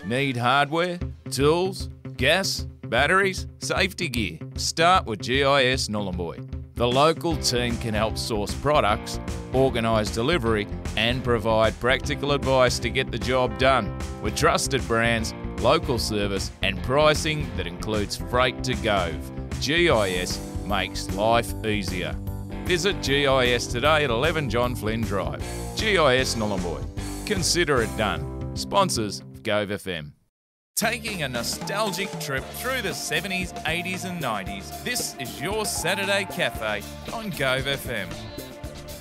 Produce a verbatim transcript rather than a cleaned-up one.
Need hardware, tools, gas, batteries, safety gear? Start with G I S Nhulunbuy. The local team can help source products, organise delivery and provide practical advice to get the job done. With trusted brands, local service and pricing that includes freight to Gove, G I S makes life easier. Visit G I S today at eleven John Flynn Drive. G I S Nhulunbuy. Consider it done. Sponsors of Gove F M. Taking a nostalgic trip through the seventies, eighties and nineties, this is your Saturday Cafe on Gove F M.